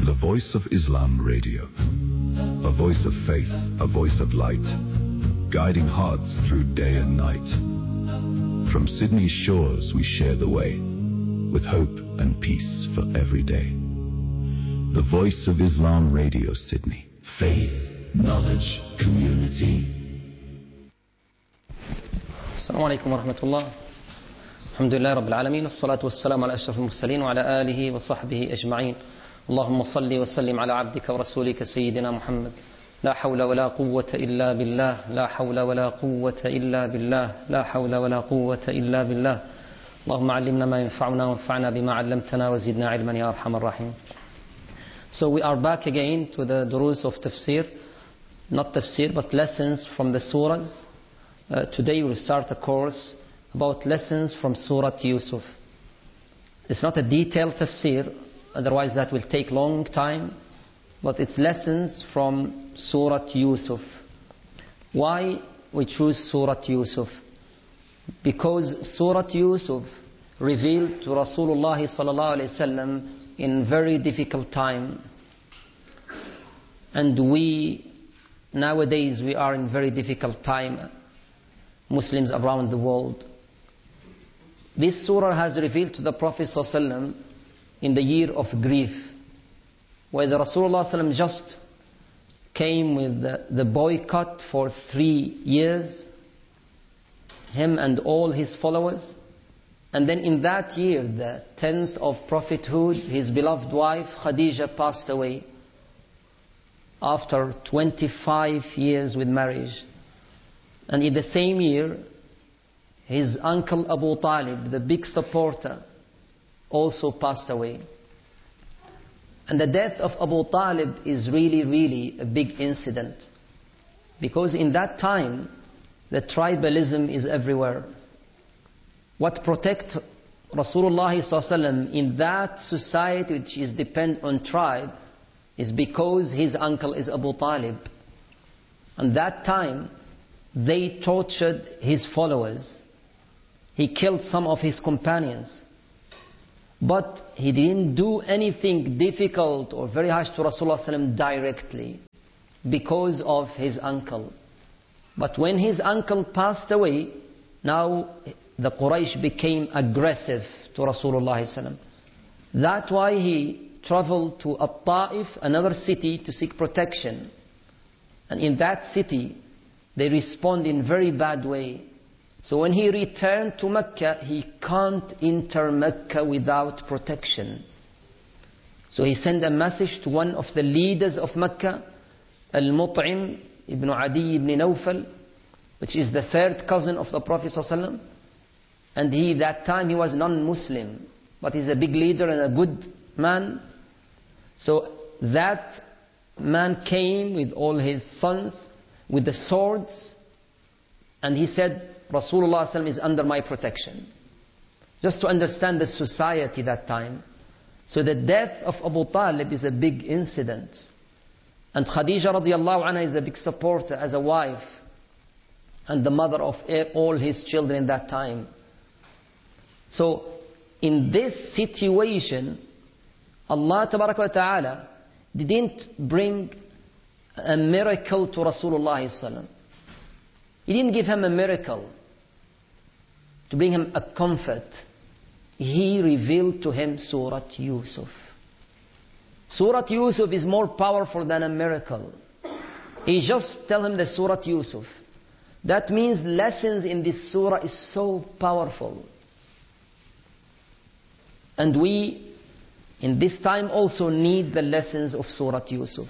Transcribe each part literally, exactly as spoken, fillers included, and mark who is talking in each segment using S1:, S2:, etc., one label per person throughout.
S1: The Voice of Islam Radio. A voice of faith, a voice of light, guiding hearts through day and night. From Sydney's shores we share the way, with hope and peace for every day. The Voice of Islam Radio, Sydney. Faith, knowledge, community.
S2: السلام عليكم ورحمة الله. الحمد لله رب العالمين، والصلاة والسلام على أشرف المرسلين وعلى آله وصحبه أجمعين. اللهم صل وسلم على عبدك ورسولك سيدنا محمد. لا حول ولا قوة إلا بالله، لا حول ولا قوة إلا بالله، لا حول ولا قوة إلا بالله. اللهم علمنا ما ينفعنا وانفعنا بما علمتنا وزدنا علما يا أرحم الراحمين. So we are back again to the durus of tafsir, not tafsir but lessons from the surahs. Uh, today we'll start a course about lessons from Surah Yusuf. It's not a detailed tafsir, otherwise that will take long time, but it's lessons from Surah Yusuf. Why we choose Surah Yusuf? Because Surah Yusuf revealed to Rasulullah sallallahu alaihi wasallam in very difficult time, and we nowadays we are in very difficult time, Muslims around the world. This surah has revealed to the Prophet sallallahu alaihi wasallam in the year of grief, where the Rasulullah sallallahu alaihi wasallam just came with the, the boycott for three years, him and all his followers. And then in that year, the tenth of prophethood, his beloved wife Khadija passed away after twenty-five years with marriage. And in the same year, his uncle Abu Talib, the big supporter, also passed away. And the death of Abu Talib is really, really a big incident, because in that time, the tribalism is everywhere. What protect Rasulullah sallallahu alaihi wasallam in that society which is dependent on tribe is because his uncle is Abu Talib. And that time, they tortured his followers. He killed some of his companions. But he didn't do anything difficult or very harsh to Rasulullah sallallahu alaihi wasallam directly because of his uncle. But when his uncle passed away, now the Quraysh became aggressive to Rasulullah sallallahu alaihi wasallam. That's why he traveled to At-Ta'if, another city, to seek protection. And in that city, they respond in very bad way. So when he returned to Mecca, he can't enter Mecca without protection. So he sent a message to one of the leaders of Mecca, Al-Mut'im ibn Adi ibn Nawfal, which is the third cousin of the Prophet ﷺ. And he, that time, he was non-Muslim, but he's a big leader and a good man. So that man came with all his sons, with the swords, and he said, Rasulullah sallallahu alaihi wasallam is under my protection. Just to understand the society that time. So the death of Abu Talib is a big incident. And Khadija radiallahu anha is a big supporter as a wife and the mother of all his children in that time. So in this situation, Allah tabaraka wa ta'ala didn't bring a miracle to Rasulullah sallallahu alaihi wasallam. He didn't give him a miracle to bring him a comfort. He revealed to him Surah Yusuf. Surah Yusuf is more powerful than a miracle. He just tell him the Surah Yusuf. That means lessons in this surah is so powerful. And we, in this time, also need the lessons of Surah Yusuf.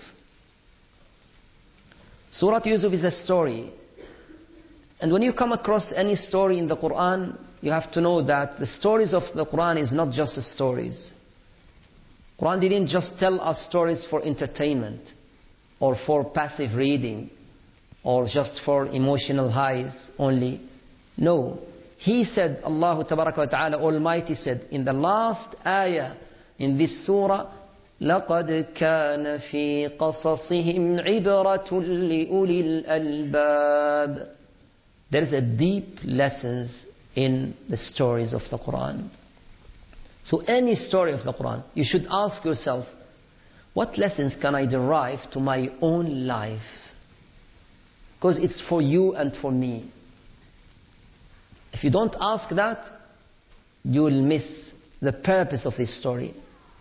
S2: Surah Yusuf is a story. And when you come across any story in the Quran, you have to know that the stories of the Quran is not just stories. Quran didn't just tell us stories for entertainment or for passive reading or just for emotional highs only. No. He said, Allah Tabaraka wa Ta'ala Almighty said in the last ayah in this surah, لَقَدْ كَانَ فِي قَصَصِهِمْ عِبْرَةٌ لِأُولِي الْأَلْبَابِ. There is a deep lessons in the stories of the Quran. So any story of the Quran, you should ask yourself, what lessons can I derive to my own life? Because it's for you and for me. If you don't ask that, you will miss the purpose of this story.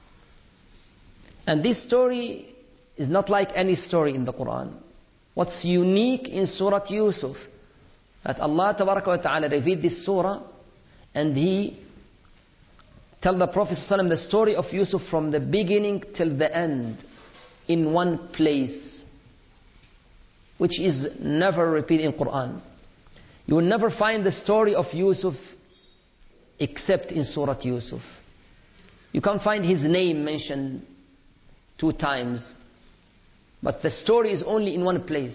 S2: And this story is not like any story in the Quran. What's unique in Surah Yusuf, that Allah Tabaraka wa Ta'ala revealed this surah, and He tell the Prophet ﷺ the story of Yusuf from the beginning till the end in one place, which is never repeated in Quran. You will never find the story of Yusuf except in Surah Yusuf. You can't find his name mentioned two times, but the story is only in one place.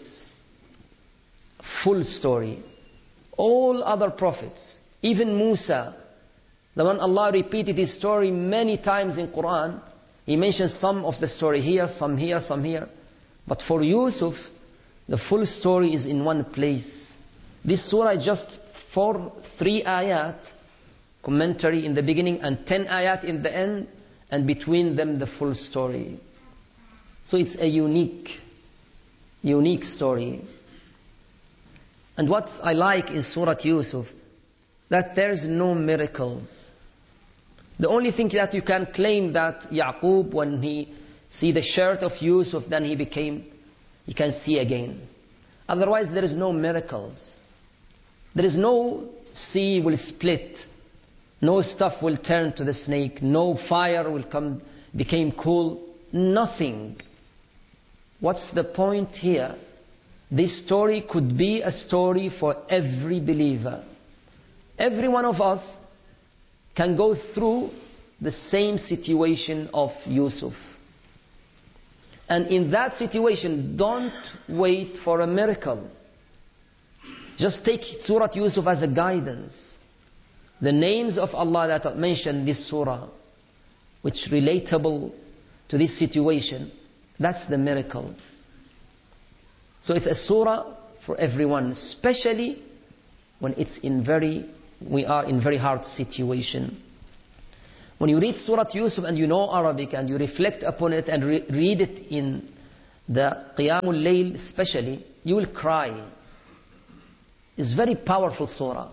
S2: Full story. All other prophets, even Musa, the one Allah repeated his story many times in Quran, He mentions some of the story here, some here, some here. But for Yusuf, the full story is in one place. This surah is just four, three ayat, commentary in the beginning, and ten ayat in the end, and between them the full story. So it's a unique, unique story. And what I like in Surah Yusuf, that there's no miracles. The only thing that you can claim that Yaqub, when he see the shirt of Yusuf, then he became, he can see again. Otherwise there is no miracles. There is no sea will split, no stuff will turn to the snake, no fire will come, became cool, nothing. What's the point here? This story could be a story for every believer. Every one of us can go through the same situation of Yusuf. And in that situation, don't wait for a miracle. Just take Surah Yusuf as a guidance. The names of Allah that are mentioned in this surah, which relatable to this situation, that's the miracle. So it's a surah for everyone, especially when it's in very, we are in very hard situation. When you read Surah Yusuf and you know Arabic and you reflect upon it and re- read it in the Qiyamul Layl especially, you will cry. It's very powerful surah.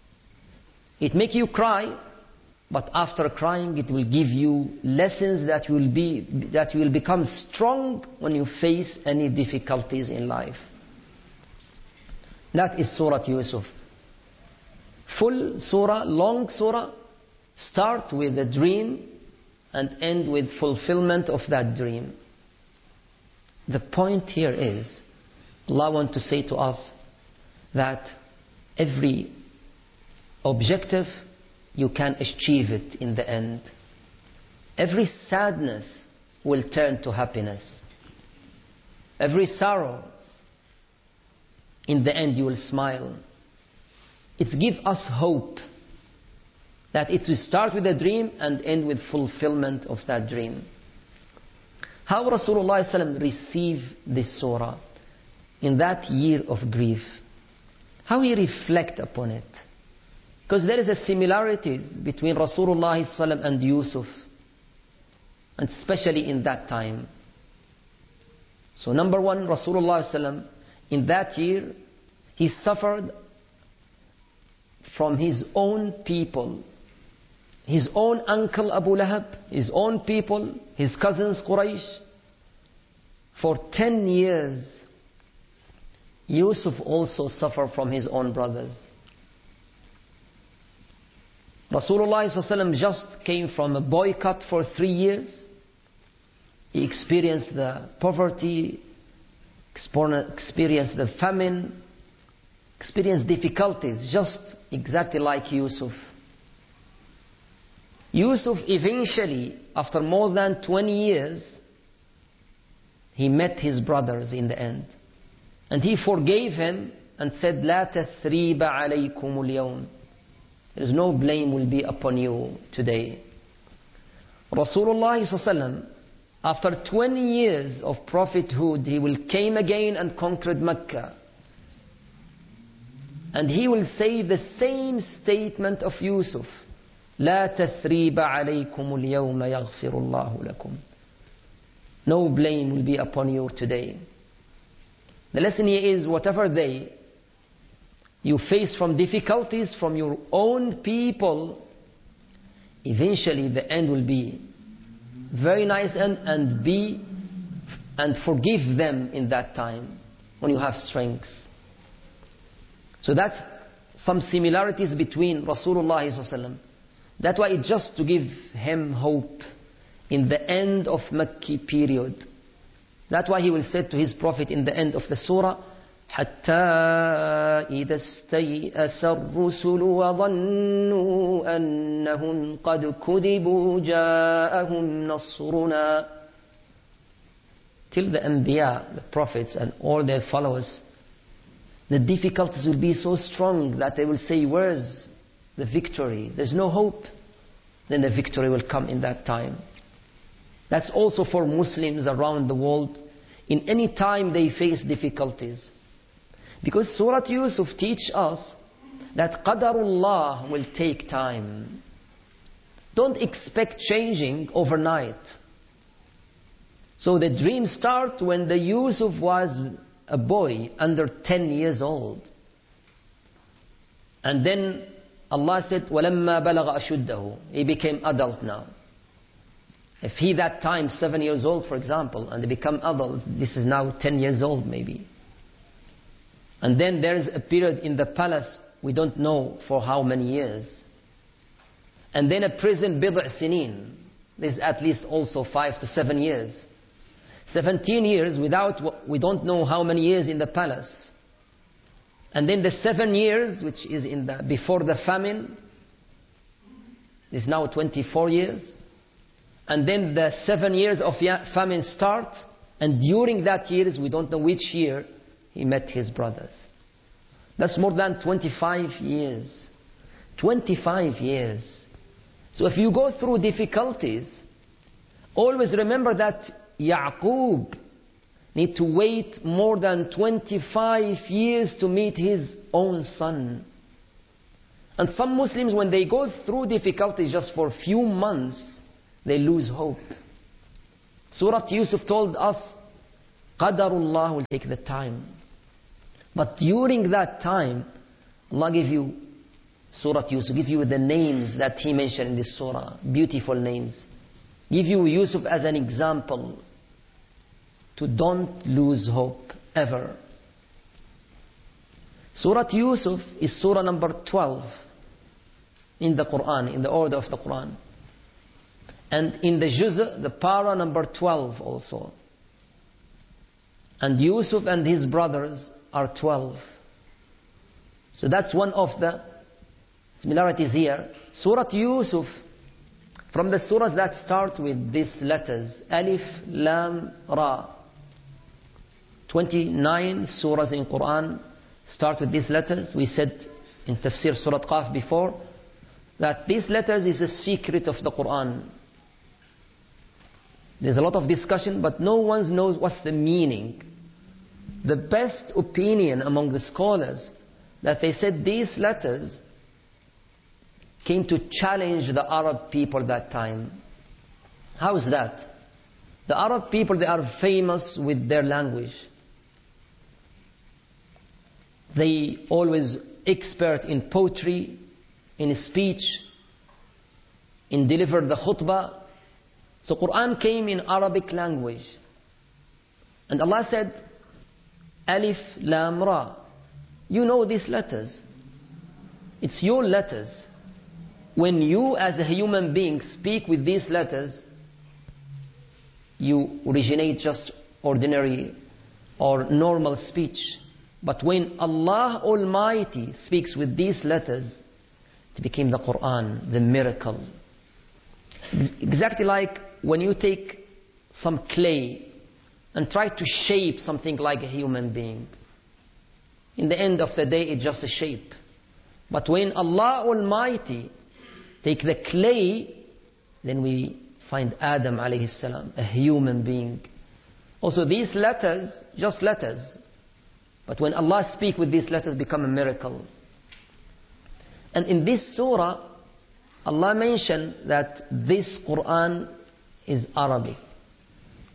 S2: It make you cry, but after crying it will give you lessons that will be that you will become strong when you face any difficulties in life. That is Surah Yusuf. Full surah, long surah, start with a dream and end with fulfillment of that dream. The point here is, Allah wants to say to us that every objective, you can achieve it in the end. Every sadness will turn to happiness. Every sorrow, in the end you will smile. It gives us hope that it will start with a dream and end with fulfillment of that dream. How Rasulullah sallallahu alaihi wasallam received this surah in that year of grief? How he reflect upon it? Because there is a similarities between Rasulullah sallallahu alaihi wasallam and Yusuf, and especially in that time. So number one, Rasulullah sallallahu alaihi wasallam in that year, he suffered from his own people, his own uncle Abu Lahab, his own people, his cousins Quraysh. For ten years, Yusuf also suffered from his own brothers. Rasulullah sallallahu alaihi wasallam just came from a boycott for three years. He experienced the poverty, experienced the famine, experienced difficulties, just exactly like Yusuf. Yusuf eventually, after more than twenty years, he met his brothers in the end. And he forgave him and said, لا تثريب عليكم اليوم. There is no blame will be upon you today. Rasulullah sallallahu alaihi wasallam, after twenty years of prophethood, he will came again and conquered Mecca. And he will say the same statement of Yusuf. لا تثريب عليكم اليوم يغفر الله لكم. no blame will be upon you today. The lesson here is whatever day you face from difficulties from your own people, eventually the end will be very nice end, and be and forgive them in that time when you have strength. So that's some similarities between Rasulullah sallallahu alaihi wasallam. That's why it's just to give him hope in the end of Makki period. That's why he will say to his prophet in the end of the surah, حَتَّى إِذَا اسْتَيْأَسَ الرُّسُلُ وَظَنُّوا أَنَّهُمْ قَدْ كُذِبُوا جَاءَهُمْ نَصْرُنَا. Till the Anbiya, the prophets and all their followers, the difficulties will be so strong that they will say, where's the victory? There's no hope. Then the victory will come in that time. That's also for Muslims around the world in any time they face difficulties. Because Surah Yusuf teach us that Qadarullah will take time. Don't expect changing overnight. So the dream starts when the Yusuf was a boy under ten years old. And then Allah said, وَلَمَّا بَلَغَ أَشُدَّهُ. He became adult now. If he that time seven years old, for example, and they become adult, this is now ten years old maybe. And then there is a period in the palace, we don't know for how many years. And then a prison, bid'a sinin. This is at least also five to seven years. Seventeen years without, we don't know how many years in the palace. And then the seven years, which is in the before the famine, is now twenty-four years. And then the seven years of famine start, and during that years, we don't know which year, he met his brothers. That's more than twenty-five years. twenty-five years. So if you go through difficulties, always remember that Ya'qub need to wait more than twenty-five years to meet his own son. And some Muslims, when they go through difficulties just for a few months, they lose hope. Surah Yusuf told us, Qadarullah will take the time. But during that time, Allah give you, Surah Yusuf, give you the names that He mentioned in this surah, beautiful names. Give you Yusuf as an example to don't lose hope ever. Surah Yusuf is surah number twelve in the Quran, in the order of the Quran. And in the Juz', the para number twelve also. And Yusuf and his brothers are twelve. So that's one of the similarities here. Surah Yusuf, from the surahs that start with these letters, Alif, Lam, Ra. twenty-nine surahs in Quran start with these letters. We said in Tafsir Surah Qaf before that these letters is a secret of the Quran. There's a lot of discussion, but no one knows what's the meaning. The best opinion among the scholars that they said these letters came to challenge the Arab people that time. How is that? The Arab people, they are famous with their language. They always expert in poetry, in speech, in deliver the khutbah. So Quran came in Arabic language. And Allah said, Alif, Lam, Ra. You know these letters. It's your letters. When you as a human being speak with these letters, you originate just ordinary or normal speech. But when Allah Almighty speaks with these letters, it became the Quran, the miracle. Exactly like when you take some clay and try to shape something like a human being. In the end of the day, it's just a shape. But when Allah Almighty take the clay, then we find Adam alayhi salam, a human being. Also these letters, just letters. But when Allah speaks with these letters, become a miracle. And in this surah, Allah mentioned that this Quran is Arabic.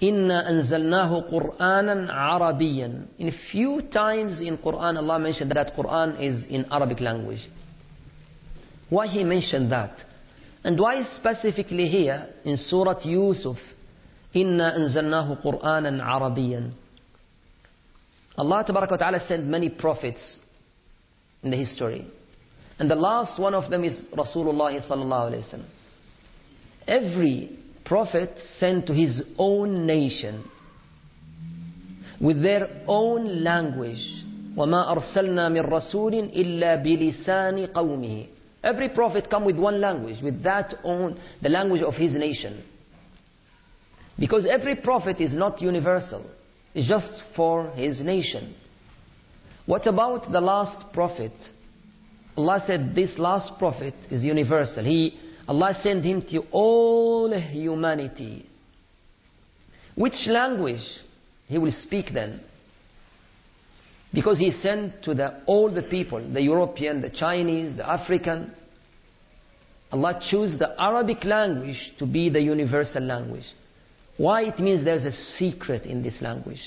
S2: إِنَّا أَنزَلْنَاهُ قُرْآنًا عَرَبِيًّا. In a few times in Quran, Allah mentioned that Quran is in Arabic language. Why He mentioned that? And why specifically here in Surah Yusuf, إِنَّا أَنزَلْنَاهُ قُرْآنًا عَرَبِيًّا? Allah Tabaraka wa Ta'ala sent many prophets in the history. And the last one of them is Rasulullah Sallallahu Alaihi Wasallam. Every prophet sent to his own nation with their own language. وَمَا أَرْسَلْنَا مِن رَّسُولٍ إِلَّا بِلِسَانِ قَوْمِهِ. Every prophet come with one language, with that own, the language of his nation. Because every prophet is not universal. It's just for his nation. What about the last prophet? Allah said this last prophet is universal. He, Allah sent him to all humanity. Which language he will speak then? Because he sent to the, all the people, the European, the Chinese, the African. Allah chose the Arabic language to be the universal language. Why? It means there's a secret in this language.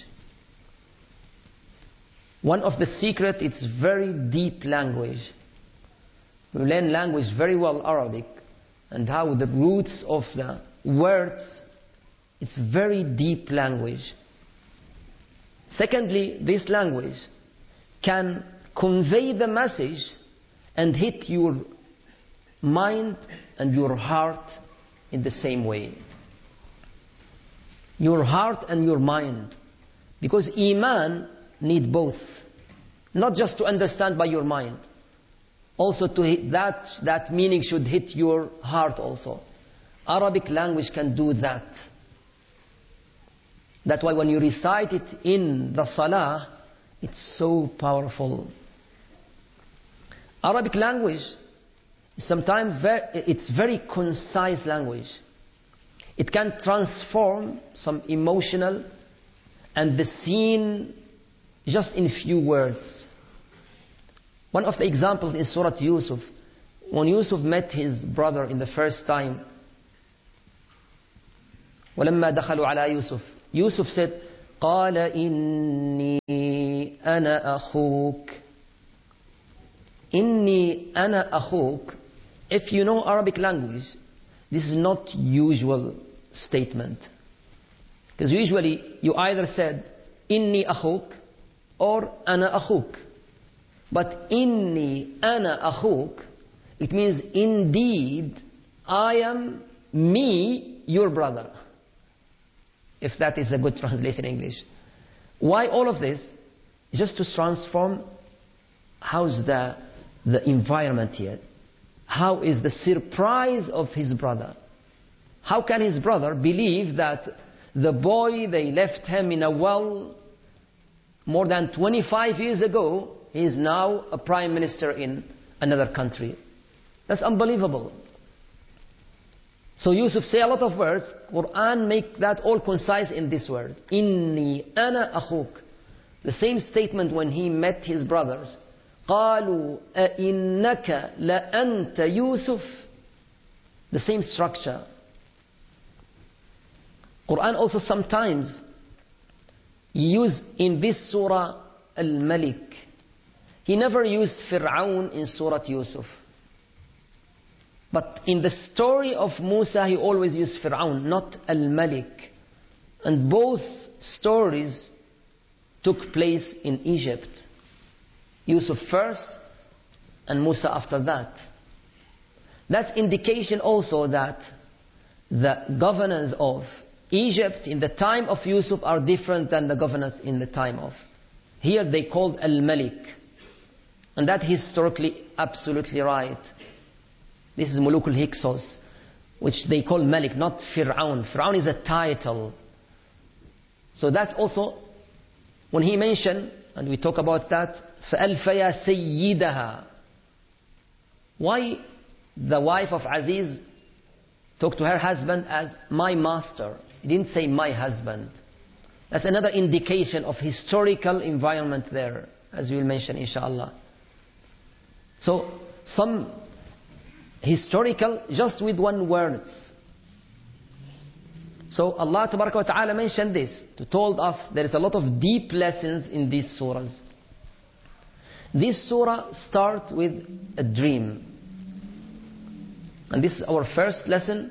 S2: One of the secret, it's very deep language. We learn language very well, Arabic, and how the roots of the words, it's very deep language. Secondly, this language can convey the message and hit your mind and your heart in the same way. Your heart and your mind. Because Iman need both. Not just to understand by your mind. Also to hit that, that meaning should hit your heart also. Arabic language can do that. That's why when you recite it in the Salah, it's so powerful. Arabic language, sometimes very, it's very concise language. It can transform some emotional and the scene just in few words. One of the examples in Surah Yusuf, when Yusuf met his brother in the first time, وَلَمَّا دَخَلُوا عَلَى يُوسُف, Yusuf said, قَالَ إِنِّي أَنَا أَخُوكَ. إِنِّي أَنَا أَخُوكَ. If you know Arabic language, this is not usual statement. Because usually you either said, إِنِّي أَخُوكَ or أَنَا أَخُوكَ. But inni ana akhuk, it means indeed I am me, your brother. If that is a good translation in English. Why all of this? Just to transform how's the, the environment here. How is the surprise of his brother? How can his brother believe that the boy they left him in a well more than twenty-five years ago, he is now a prime minister in another country? That's unbelievable. So Yusuf say a lot of words. Quran make that all concise in this word. Inni ana akhuk. The same statement when he met his brothers. قالوا أئنك لأنت يوسف. The same structure. Quran also sometimes use in this surah al-Malik. He never used Fir'aun in Surah Yusuf. But in the story of Musa, he always used Fir'aun, not Al-Malik. And both stories took place in Egypt. Yusuf first, and Musa after that. That's indication also that the governors of Egypt in the time of Yusuf are different than the governors in the time of. Here they called Al-Malik. And that historically absolutely right. This is Muluk al-Hyksos, which they call Malik, not Fir'aun. Fir'aun is a title. So that's also, when he mentioned, and we talk about that, فَأَلْفَيَا سَيِّدَهَا. Why the wife of Aziz talked to her husband as my master? He didn't say my husband. That's another indication of historical environment there, as we will mention inshallah. So, some historical, just with one words. So Allah Tabaraka wa Ta'ala mentioned this, to told us there is a lot of deep lessons in these surahs. This surah starts with a dream. And this is our first lesson.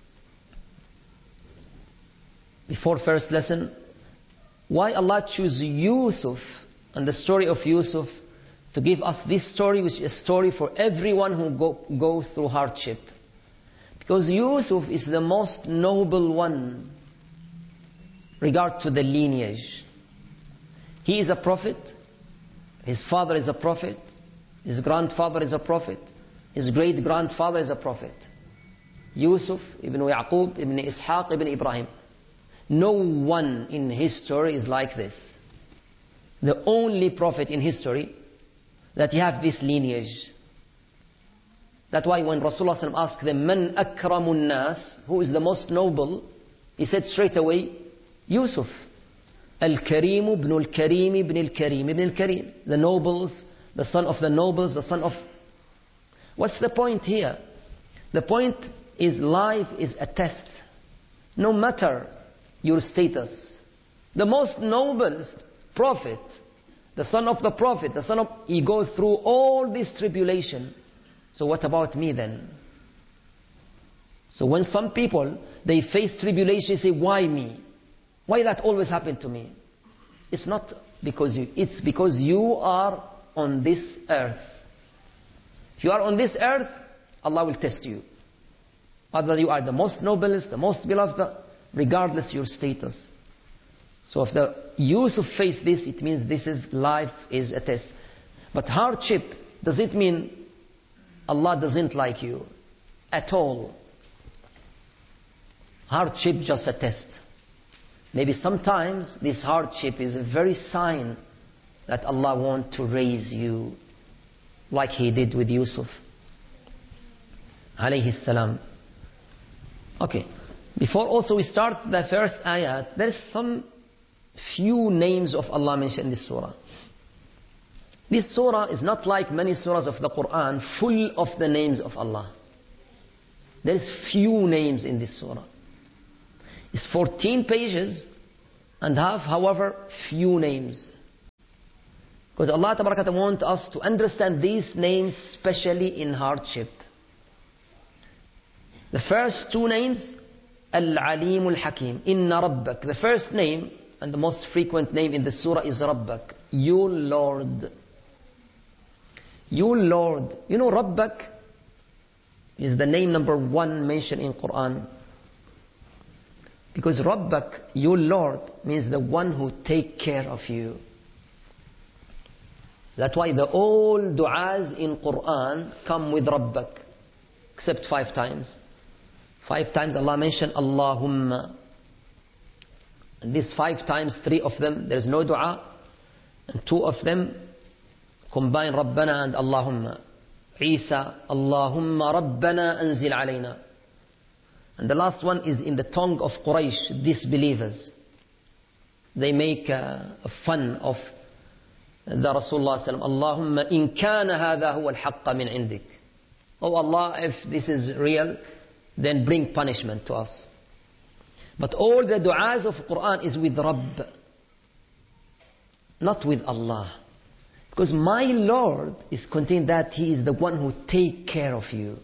S2: Before first lesson, why Allah chose Yusuf and the story of Yusuf to give us this story, which is a story for everyone who go, goes through hardship. Because Yusuf is the most noble one regard to the lineage. He is a prophet. His father is a prophet. His grandfather is a prophet. His great-grandfather is a prophet. Yusuf, Ibn Yaqub, Ibn Ishaq, Ibn Ibrahim. No one in history is like this. The only prophet in history that you have this lineage. That's why when Rasulullah asked them, Man akramun nas, who is the most noble? He said straight away, Yusuf. Al-Karim ibn al-Karim ibn al-Karim ibn al-Karim. The nobles, the son of the nobles, the son of... What's the point here? The point is life is a test. No matter your status. The most noblest prophet, the son of the prophet, the son of... He goes through all this tribulation. So what about me then? So when some people, they face tribulation, say, why me? Why that always happened to me? It's not because you, it's because you are on this earth. If you are on this earth, Allah will test you. Whether you are the most noblest, the most beloved, regardless your status. So if the Yusuf face this, it means this is life is a test. But hardship, does it mean Allah doesn't like you? At all. Hardship just a test. Maybe sometimes this hardship is a very sign that Allah wants to raise you, like He did with Yusuf alayhi salam. Okay. Before also we start the first ayat, there is some few names of Allah mentioned in this surah. This surah is not like many surahs of the Quran, full of the names of Allah. There is few names in this surah. It's fourteen pages and have, however, few names. Because Allah Tabaraka wants us to understand these names, especially in hardship. The first two names, Al-Alim Al-Hakim, Inna Rabbak. The first name and the most frequent name in the surah is Rabbak, your Lord. Your Lord. You know Rabbak is the name number one mentioned in Quran. Because Rabbak, your Lord, means the one who take care of you. That's why the all du'as in Quran come with Rabbak. Except five times. Five times Allah mentioned Allahumma. And these five times, three of them, there is no dua. And two of them combine Rabbana and Allahumma. Isa, Allahumma Rabbana anzil alayna. And the last one is in the tongue of Quraysh, disbelievers. They make uh, fun of the Rasulullah sallam. Allahumma in kana hadha huwa al-haqqa min indik. Oh Allah, if this is real, then bring punishment to us. But all the du'as of Quran is with Rabb, not with Allah. Because my Lord is contained that He is the one who take care of you.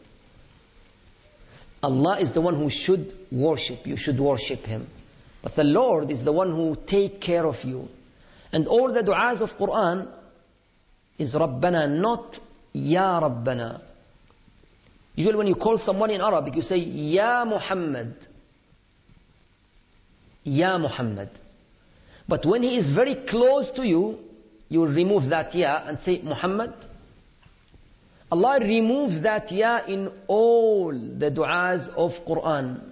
S2: Allah is the one who should worship. You should worship Him. But the Lord is the one who take care of you. And all the du'as of Quran is Rabbana, not Ya Rabbana. Usually when you call someone in Arabic, you say Ya Muhammad. Ya Muhammad. But when he is very close to you, you will remove that Ya and say Muhammad. Allah removes that Ya in all the du'as of Quran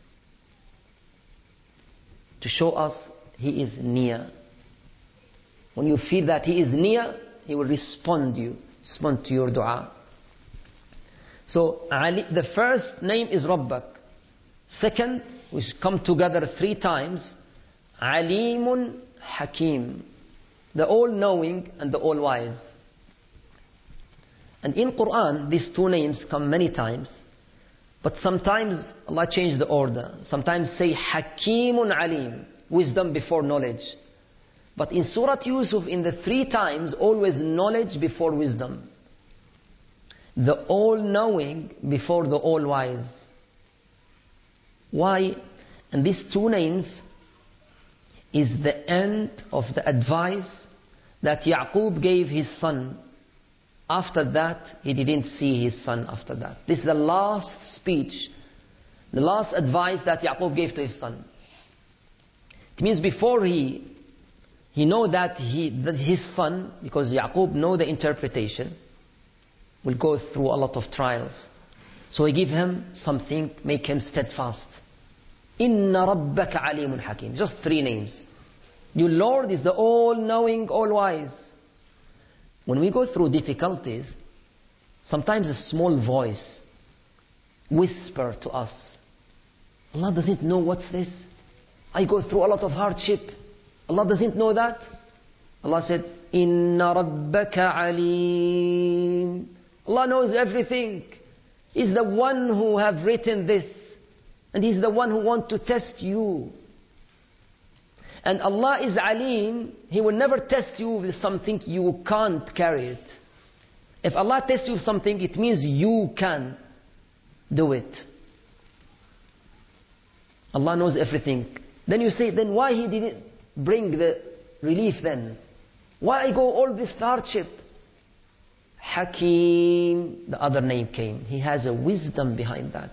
S2: to show us He is near. When you feel that He is near, He will respond you, respond to your dua. So Ali, the first name is Rabbak. Second, which come together three times, Alimun Hakim, the all-knowing and the all-wise. And in Quran, these two names come many times. But sometimes Allah changed the order. Sometimes say Hakimun Alim, wisdom before knowledge. But in Surah Yusuf, in the three times, always knowledge before wisdom. The all-knowing before the all-wise. Why? And these two names is the end of the advice that Yaqub gave his son. After that, he didn't see his son after that. This is the last speech, the last advice that Yaqub gave to his son. It means before he he know that he that his son, because Yaqub know the interpretation, will go through a lot of trials. So he give him something, make him steadfast. Inna rabbaka alimun hakim. Just three names. Your Lord is the all-knowing, all-wise. When we go through difficulties, sometimes a small voice whisper to us, Allah doesn't know what's this. I go through a lot of hardship. Allah doesn't know that. Allah said, Inna rabbaka alim. Allah knows everything. He's the one who have written this. And He's the one who wants to test you. And Allah is alim. He will never test you with something you can't carry it. If Allah tests you with something, it means you can do it. Allah knows everything. Then you say, then why He didn't bring the relief then? Why I go all this hardship? Hakim, the other name came. He has a wisdom behind that.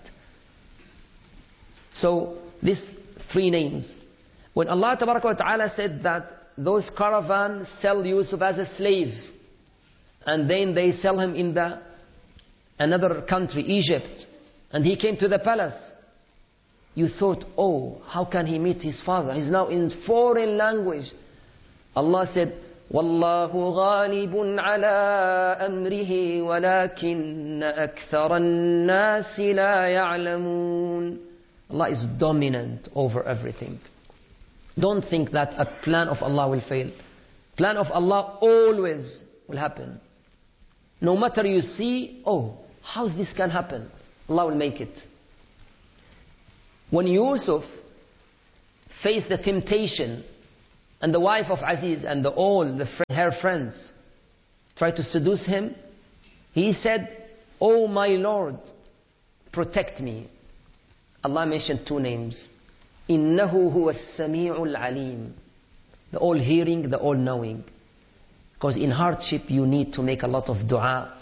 S2: So, these three names. When Allah Tabaraka wa Ta'ala said that those caravans sell Yusuf as a slave, and then they sell him in the another country, Egypt, and he came to the palace, you thought, oh, how can he meet his father? He's now in foreign language. Allah said, وَاللَّهُ غَالِبٌ عَلَىٰ أَمْرِهِ وَلَكِنَّ أَكْثَرَ النَّاسِ لَا يَعْلَمُونَ. Allah is dominant over everything. Don't think that a plan of Allah will fail. Plan of Allah always will happen. No matter you see, oh, how this can happen? Allah will make it. When Yusuf faced the temptation, and the wife of Aziz and the, all the, her friends tried to seduce him, he said, oh my Lord, protect me. Allah mentioned two names. Innahu huwa as-sami'ul alim. The all-hearing, the all-knowing. Because in hardship you need to make a lot of dua.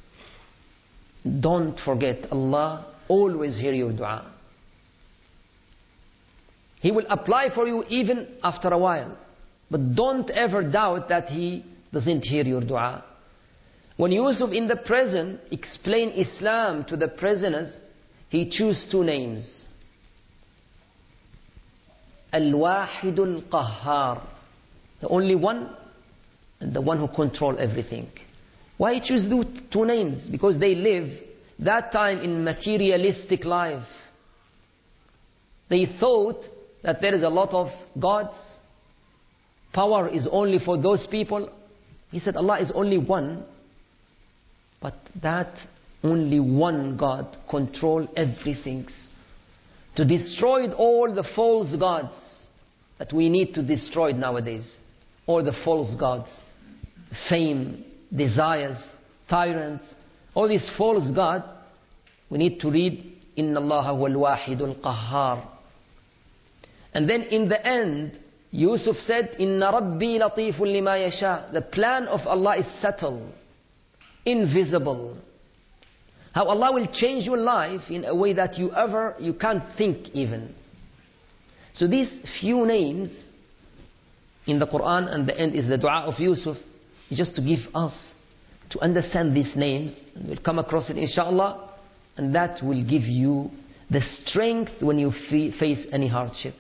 S2: Don't forget, Allah always hear your dua. He will apply for you even after a while. But don't ever doubt that He doesn't hear your dua. When Yusuf in the prison explained Islam to the prisoners, he chose two names. Al-Wahidul Qahhar. The only one, and the one who controls everything. Why he choose two names? Because they live that time in materialistic life. They thought that there is a lot of gods. Power is only for those people. He said Allah is only one. But that only one God control everything. To destroy all the false gods that we need to destroy nowadays. All the false gods. Fame, desires, tyrants. All these false gods. We need to read Inna Allah huwa al-Wahidul Qahhar. And then in the end, Yusuf said, Inna Rabbi latifun lima yasha. The plan of Allah is subtle, invisible. How Allah will change your life in a way that you ever, you can't think even. So these few names in the Quran, and the end is the dua of Yusuf, just to give us to understand these names. And we'll come across it inshallah, and that will give you the strength when you face any hardship.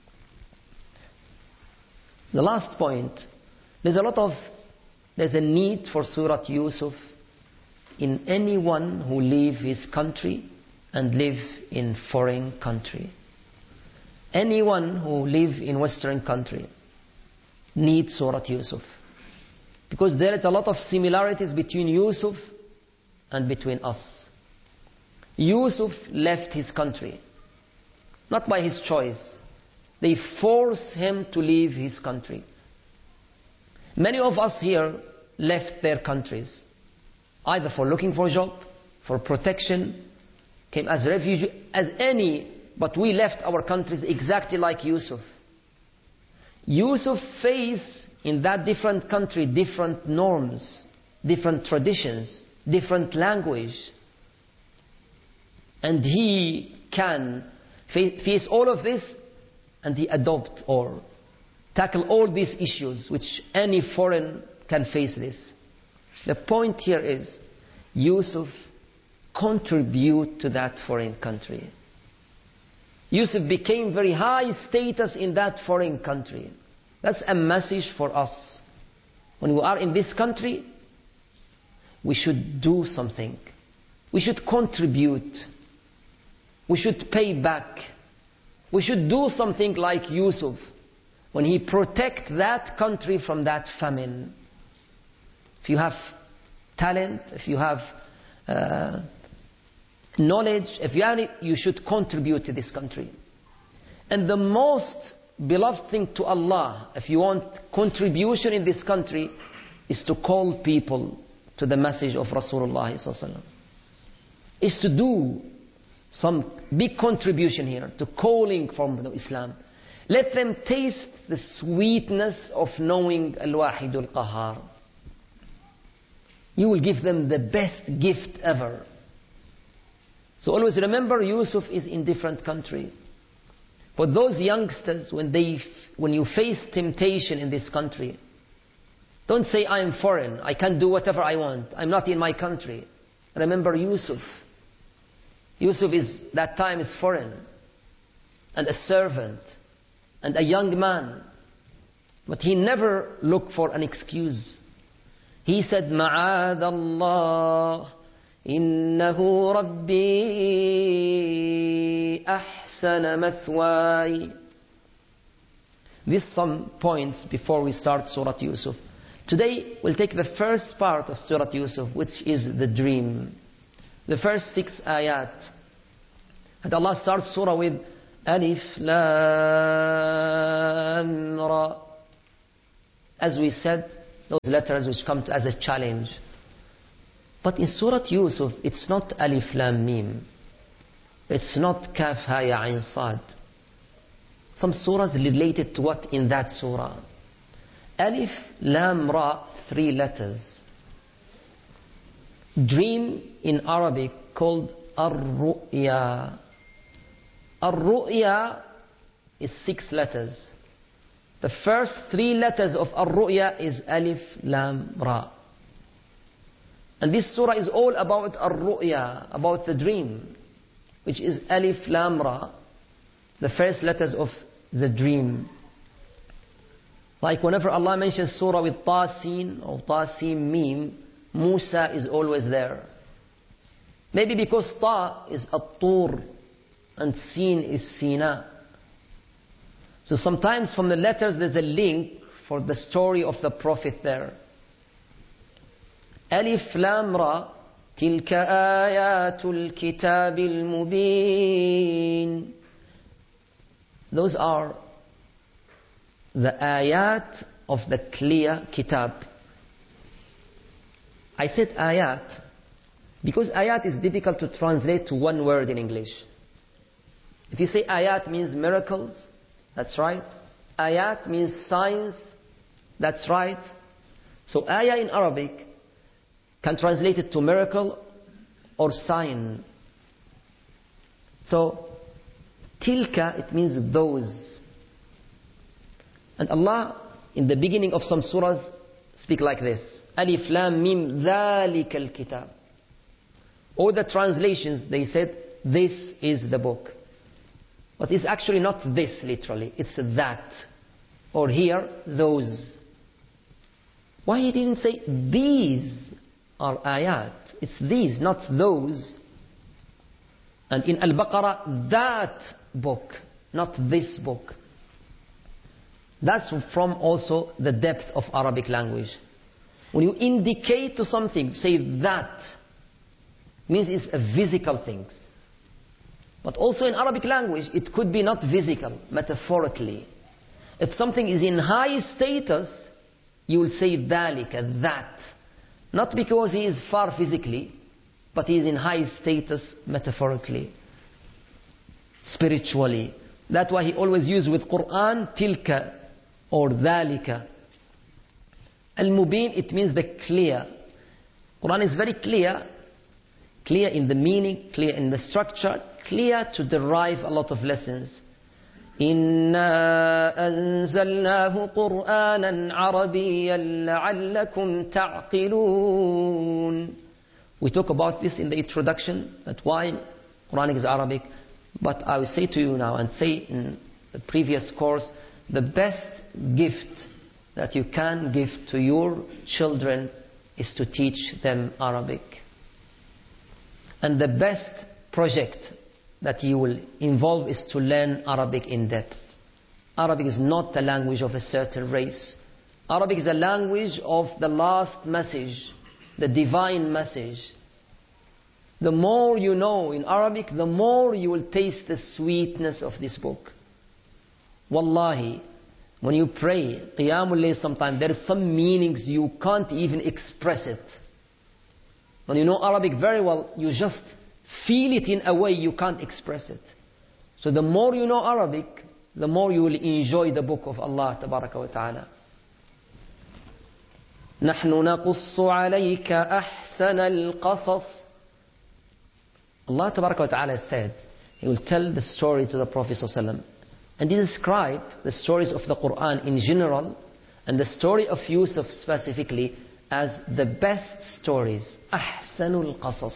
S2: The last point, there's a lot of, there's a need for Surah Yusuf in anyone who leave his country and live in foreign country. Anyone who live in Western country needs Surah Yusuf. Because there is a lot of similarities between Yusuf and between us. Yusuf left his country, not by his choice. They forced him to leave his country. Many of us here left their countries, either for looking for a job, for protection, came as refugee, as any, but we left our countries exactly like Yusuf. Yusuf faced in that different country different norms, different traditions, different language. And he can face all of this, and he adopt or tackle all these issues which any foreign can face this. The point here is Yusuf contribute to that foreign country. Yusuf became very high status in that foreign country. That's a message for us. When we are in this country, we should do something. We should contribute. We should pay back. We should do something like Yusuf when he protect that country from that famine. If you have talent, if you have uh, knowledge, if you have it, you should contribute to this country. And the most beloved thing to Allah, if you want contribution in this country, is to call people to the message of Rasulullah sallallahu alaihi wasallam. Is to do some big contribution here to calling from Islam. Let them taste the sweetness of knowing Al-Wahid Al-Qahar. You will give them the best gift ever. So always remember, Yusuf is in different country. For those youngsters, when they, when you face temptation in this country, don't say, I am foreign, I can do whatever I want, I'm not in my country. Remember Yusuf. Yusuf is, that time is foreign, and a servant, and a young man. But he never looked for an excuse. He said, Ma'ad Allah, innahu Rabbi ahsana mathwai. These some points before we start Surah Yusuf. Today we'll take the first part of Surah Yusuf, which is the dream. The first six ayat. And Allah starts surah with Alif Lam Ra. As we said, those letters which come to, as a challenge. But in Surah Yusuf, it's not Alif Lam Mim. It's not Kaf Ha Ya Ain Sad. Some surahs related to what in that surah? Alif Lam Ra, three letters. Dream in Arabic called Ar-Ru'ya. Ar-Ru'ya is six letters. The first three letters of Ar-Ru'ya is Alif Lam Ra. And this surah is all about Ar-Ru'ya, about the dream, which is Alif Lam Ra, the first letters of the dream. Like whenever Allah mentions surah with Ta Sin or Ta Sin Mim, Musa is always there. Maybe because Ta is At-Tur and Sin is Sina. So sometimes from the letters there's a link for the story of the Prophet there. Alif Lam Ra, Tilka Ayatul Kitabil Mubin. Those are the ayat of the clear kitab. I said ayat because ayat is difficult to translate to one word in English. If you say ayat means miracles, that's right. Ayat means signs, that's right. So ayah in Arabic can translate it to miracle or sign. So tilka, it means those. And Allah in the beginning of some surahs speak like this. Alif Lam Mim Dhalika al-Kitab. All the translations, they said, this is the book. But it's actually not this literally, it's that. Or here, those. Why he didn't say these are ayat? It's these, not those. And in Al-Baqarah, that book, not this book. That's from also the depth of Arabic language. When you indicate to something, say that, means it's a physical thing. But also in Arabic language, it could be not physical, metaphorically. If something is in high status, you will say ذَلِكَ, that. Not because he is far physically, but he is in high status metaphorically, spiritually. That's why he always uses with Quran, tilka or ذَلِكَ. Al-Mubin, it means the clear. Quran is very clear, clear in the meaning, clear in the structure, clear to derive a lot of lessons. إِنَّا أَنزَلْنَاهُ قُرْآنًا عَرَبِيًّا لَعَلَّكُمْ تَعْقِلُونَ. We talk about this in the introduction, that why Quranic is Arabic. But I will say to you now, and say in the previous course, the best gift that you can give to your children is to teach them Arabic. And the best project that you will involve is to learn Arabic in depth. Arabic is not the language of a certain race. Arabic is a language of the last message, the divine message. The more you know in Arabic, the more you will taste the sweetness of this book. Wallahi, when you pray, Qiyamul Layl sometimes, there is some meanings you can't even express it. When you know Arabic very well, you just feel it in a way you can't express it. So the more you know Arabic, the more you will enjoy the book of Allah Tabaraka wa Ta'ala. نحن نقص عليك أحسن القصص. Allah Tabaraka wa Ta'ala said, He will tell the story to the Prophet Sallallahu Alaihi Wasallam. And He described the stories of the Quran in general, and the story of Yusuf specifically, as the best stories. أحسن القصص.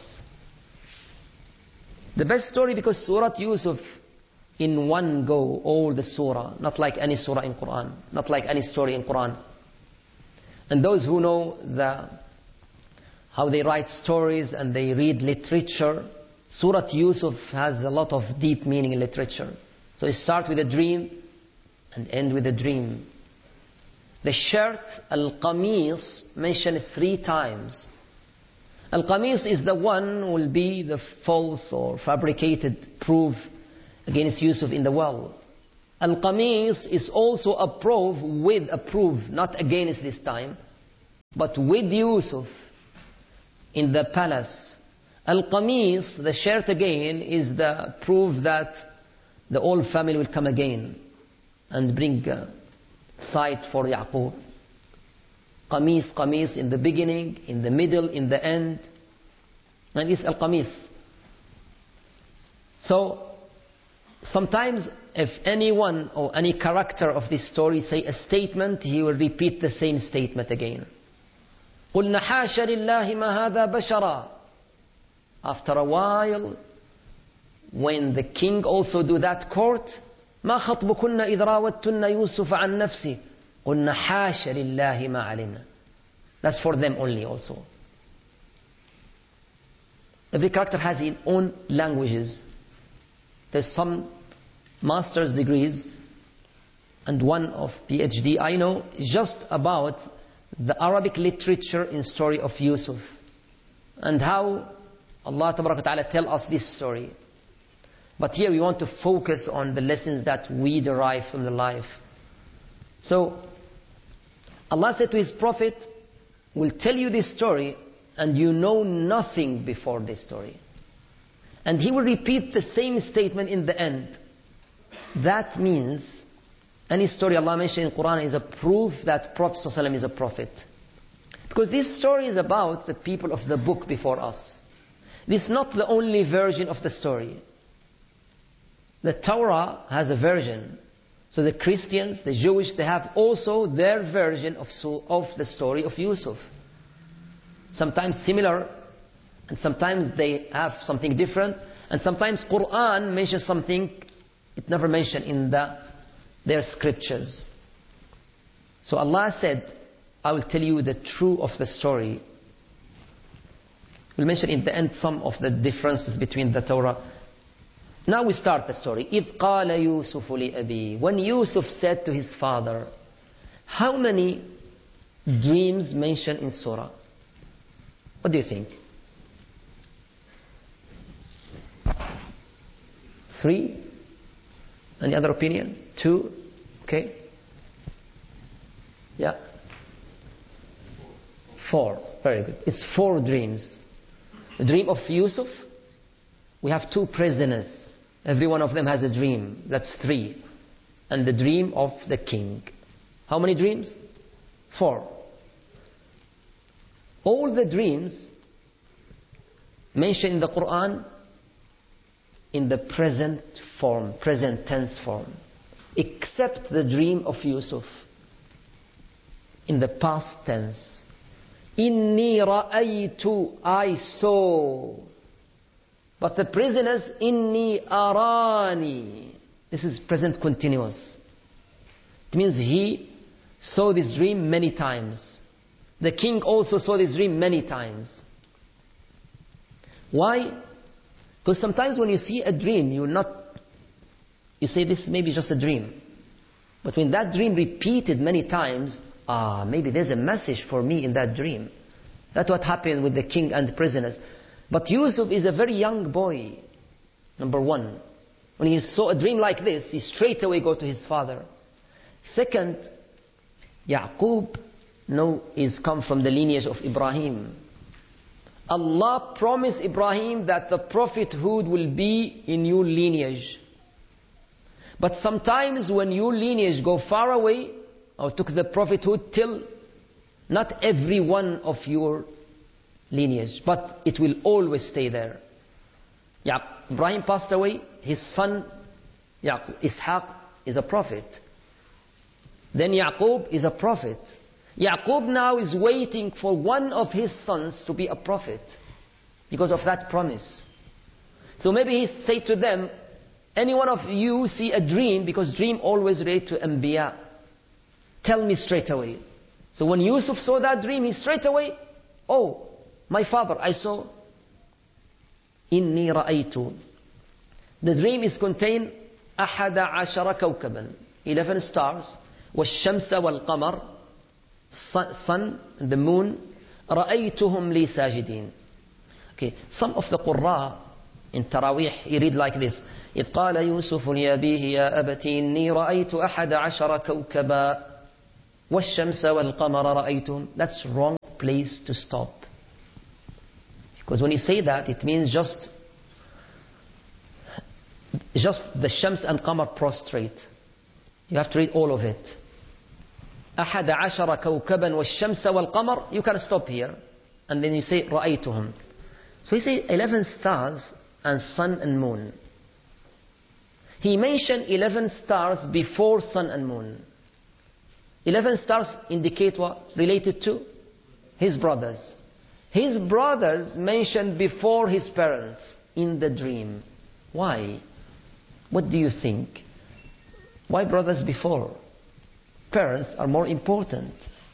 S2: The best story, because Surah Yusuf in one go, all the surah, not like any surah in Quran, not like any story in Quran. And those who know the, how they write stories and they read literature, Surah Yusuf has a lot of deep meaning in literature. So it starts with a dream and end with a dream. The shirt, al-qamis, mentioned three times. Al-qamis is the one who will be the false or fabricated proof against Yusuf in the well. Al-qamis is also a proof with a proof, not against this time, but with Yusuf in the palace. Al-qamis, the shirt again, is the proof that the whole family will come again and bring uh, sight for Yaqub. Qamis, qamis in the beginning, in the middle, in the end. And it's al-qamis. So, sometimes if anyone or any character of this story say a statement, he will repeat the same statement again. قُلْنَا حَاشَ لِلَّهِ مَا هَذَا بَشَرًا. After a while, when the king also do that court, مَا خَطْبُكُنَّ إِذْ رَاوَدْتُنَّ يُوسُفَ عَنْ نَفْسِهِ قُلْنَا حَاشَ لِلَّهِ مَا عَلِمْنَا. That's for them only also. Every character has his own languages. There's some master's degrees and one of PhD I know just about the Arabic literature in story of Yusuf and how Allah Tabaraka Ta'ala tell us this story. But here we want to focus on the lessons that we derive from the life. So Allah said to His Prophet, we'll tell you this story and you know nothing before this story. And He will repeat the same statement in the end. That means any story Allah mentioned in Quran is a proof that Prophet ﷺ is a prophet. Because this story is about the people of the book before us. This is not the only version of the story. The Torah has a version. So the Christians, the Jewish, they have also their version of, of the story of Yusuf. Sometimes similar, and sometimes they have something different, and sometimes Quran mentions something it never mentioned in the, their scriptures. So Allah said, I will tell you the truth of the story. We'll mention in the end some of the differences between the Torah. Now we start the story. إِذْ قَالَ يُوسُفُ لِأَبِيهِ. When Yusuf said to his father, how many dreams mentioned in Surah? What do you think? Three? Any other opinion? Two? Okay. Yeah. Four. Very good. It's four dreams. The dream of Yusuf, we have two prisoners. Every one of them has a dream. That's three. And the dream of the king. How many dreams? Four. All the dreams mentioned in the Quran in the present form, present tense form, except the dream of Yusuf in the past tense. Inni ra'aytu, I saw. But the prisoners, inni arani. This is present continuous. It means he saw this dream many times. The king also saw this dream many times. Why? Because sometimes when you see a dream, you're not, you say this may be just a dream. But when that dream repeated many times, ah, maybe there's a message for me in that dream. That's what happened with the king and the prisoners. But Yusuf is a very young boy, number one. When he saw a dream like this, he straight away go to his father. Second, Yaqub, no, is come from the lineage of Ibrahim. Allah promised Ibrahim that the prophethood will be in your lineage. But sometimes when your lineage go far away, or took the prophethood till not every one of your lineage, but it will always stay there. Yeah, Ibrahim passed away, his son Yaqub, Ishaq is a prophet. Then Yaqub is a prophet. Yaqub now is waiting for one of his sons to be a prophet because of that promise. So maybe he say to them, any one of you see a dream, because dream always relate to Anbiya. Tell me straight away. So when Yusuf saw that dream, he straight away, oh, my father, I saw. Inni ra'aytu. The dream is contained أحد عشر كوكبا, eleven stars, والشمس والقمر, sun and the moon, رأيتهم لي ساجدين. Okay, some of the Qurra in Tarawih, you read like this: إذ قال يوسف لأبيه يا أبت إني رأيت أحد عشر كوكبا والشمس والقمر رأيتهم. That's wrong place to stop. Because when you say that, it means just just the Shams and Qamar prostrate. You have to read all of it. أحد عشر كوكبا والشمس والقمر. You can stop here. And then you say رأيتهم. So you say eleven stars and sun and moon. He mentioned eleven stars before sun and moon. eleven stars indicate what? Related to his brothers. His brothers mentioned before his parents in the dream. Why? What do you think? Why brothers before? Parents are more important.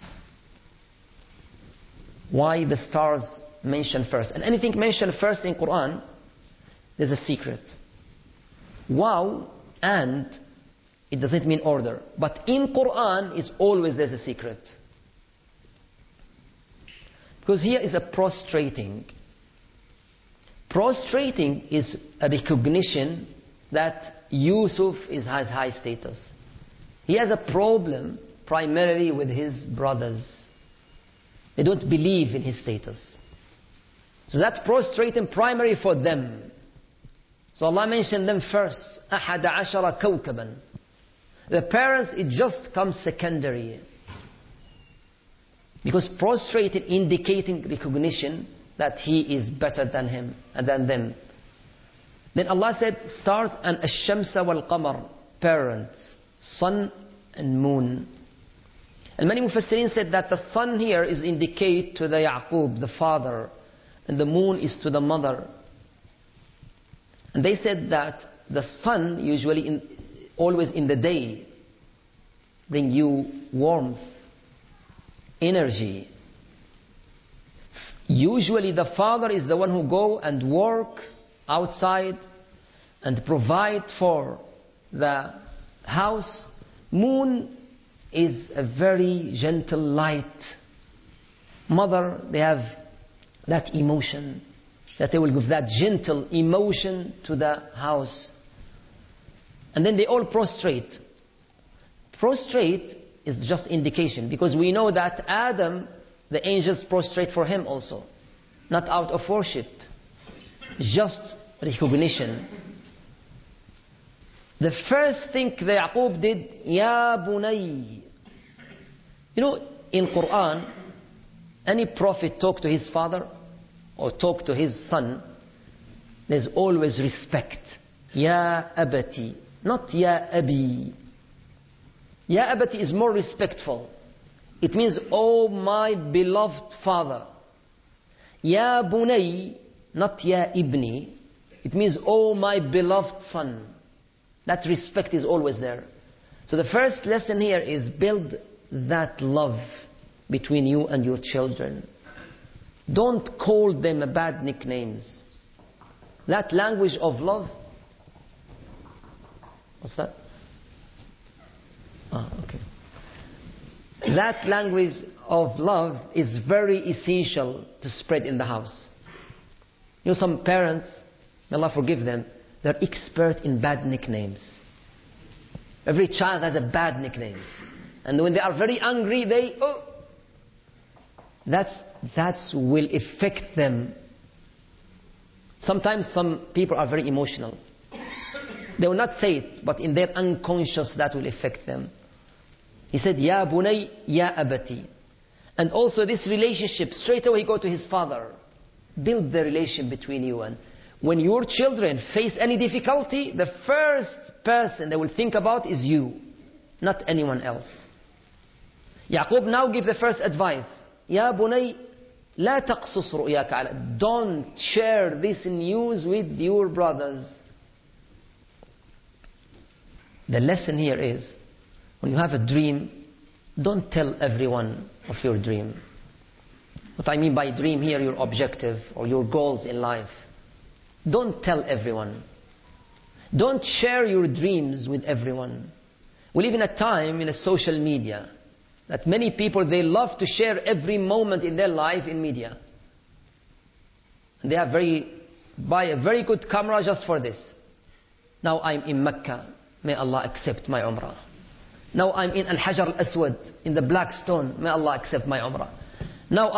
S2: Why the stars mentioned first? And anything mentioned first in Quran, there's a secret. Wow, and it doesn't mean order. But in Quran, it's always there's a secret. Because here is a prostrating. Prostrating is a recognition that Yusuf is, has high status. He has a problem primarily with his brothers. They don't believe in his status. So that's prostrating primary for them. So Allah mentioned them first. أحد عشر كوكبا. The parents, it just comes secondary. Because prostrated indicating recognition that he is better than him and than them. Then Allah said stars and ash-shamsa wal qamar, parents, sun and moon. And many Mufassirin said that the sun here is indicate to the Yaqub, the father, and the moon is to the mother. And they said that the sun usually in, always in the day bring you warmth, energy. Usually the father is the one who go and work outside and provide for the house. Moon is a very gentle light. Mother, they have that emotion, that they will give that gentle emotion to the house. And then they all prostrate. Prostrate is just indication, because we know that Adam, the angels prostrate for him also. Not out of worship, just recognition. The first thing that Yaqub did, Ya Bunay. You know, in Quran, any prophet talk to his father or talk to his son, there's always respect. Ya Abati, not Ya Abi. Ya Abati is more respectful. It means, oh my beloved father. Ya Bunay, not Ya Ibni. It means, oh my beloved son. That respect is always there. So the first lesson here is build that love between you and your children. Don't call them bad nicknames. That language of love. What's that? Ah, okay. That language of love is very essential to spread in the house. You know, some parents, may Allah forgive them, they're expert in bad nicknames. Every child has a bad nicknames. And when they are very angry, they, oh, that's, that's will affect them. Sometimes some people are very emotional. They will not say it, but in their unconscious that will affect them. He said, Ya Bunay, Ya Abati. And also this relationship, straight away go to his father. Build the relation between you. And when your children face any difficulty, the first person they will think about is you, not anyone else. Yaqub now gives the first advice. Ya Bunay, la taqsus ru'yaka ala. Don't share this news with your brothers. The lesson here is, when you have a dream, don't tell everyone of your dream. What I mean by dream here, your objective or your goals in life. Don't tell everyone. Don't share your dreams with everyone. We live in a time in a social media that many people, they love to share every moment in their life in media. And they have very, buy a very good camera just for this. Now I'm in Mecca. May Allah accept my Umrah. Now I'm in Al-Hajar Al-Aswad, in the Black Stone. May Allah accept my Umrah. Now